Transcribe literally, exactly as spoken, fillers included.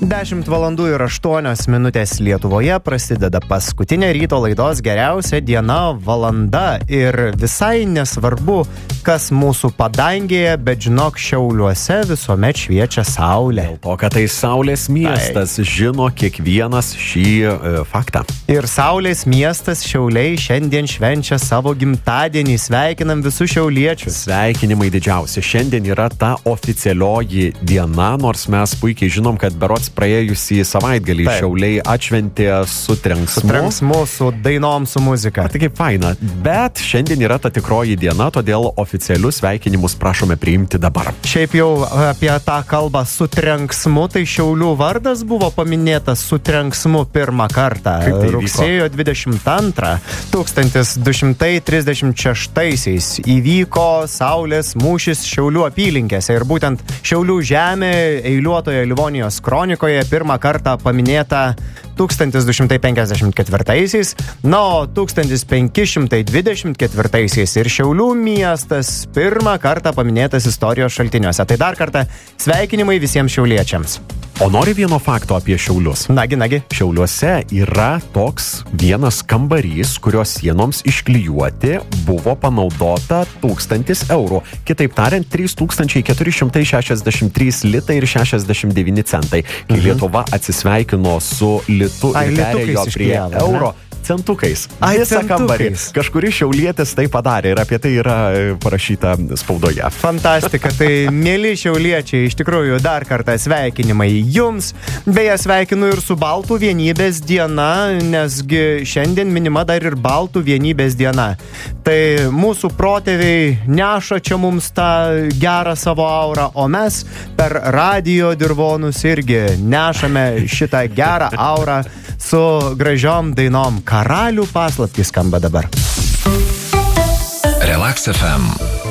dešimt valandų ir aštuonios minutės Lietuvoje prasideda paskutinė ryto laidos geriausia diena valanda ir visai nesvarbu, kas mūsų padangėje, bet žinok, Šiauliuose visuomet šviečia saulė. Dėl to, kad tai Saulės miestas, tai žino kiekvienas šį e, faktą. Ir Saulės miestas Šiauliai šiandien švenčia savo gimtadienį. Sveikinam visus šiauliečius. Sveikinimai didžiausi. Šiandien yra ta oficialioji diena, nors mes puikiai žinom, kad berods praėjusį savaitgalį Taip. Šiauliai atšventė su trenksmu. Su trenksmu, su dainom, su muzika. Tai kaip faina. Bet šiandien yra ta tikroji diena, todėl oficialius sveikinimus prašome priimti dabar. Šiaip jau apie tą kalbą su trenksmu, tai Šiaulių vardas buvo paminėtas su trenksmu pirmą kartą. Tai rugsėjo dvidešimt antrą tūkstantis du šimtai trisdešimt šeštaisiais įvyko Saulės mūšis Šiaulių apylinkėse ir būtent Šiaulių žemė eiliuotoje Livonijos kronikoje pirmą kartą paminėta tūkstantis du šimtai penkiasdešimt ketvirtaisiais, na, o tūkstantis penki šimtai dvidešimt ketvirtaisiais ir Šiaulių miestas pirmą kartą paminėtas istorijos šaltiniuose. Tai dar kartą sveikinimai visiems šiauliečiams. O nori vieno fakto apie Šiaulius? Nagi, nagi. Šiauliuose yra toks vienas kambarys, kurio sienoms išklijuoti buvo panaudota tūkstantis eurų. Kitaip tariant, trys tūkstančiai keturi šimtai šešiasdešimt trys litai ir šešiasdešimt devyni centai. Kai mhm. Lietuva atsisveikino su litu Ai, ir perėjo prie euro. Ne? Centukais. Ai, Visą centukais. kambarį. Kažkuri šiaulietis tai padarė ir apie tai yra parašyta spaudoje. Fantastika. Tai, mėly šiauliečiai, iš tikrųjų dar kartą sveikinimai jums. Beje, sveikinu ir su Baltų vienybės diena, nesgi šiandien minima dar ir Baltų vienybės diena. Tai mūsų protėviai neša čia mums tą gerą savo aurą, o mes per radijo dirvonus irgi nešame šitą gerą aurą su gražiom dainom. Karalių paslaptys skamba dabar. Relax F M.